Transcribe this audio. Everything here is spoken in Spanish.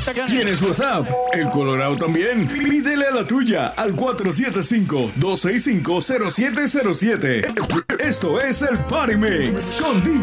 ¿Tienes WhatsApp? ¿El Colorado también? Pídele a la tuya al 475-265-0707. Esto es el Party Mix con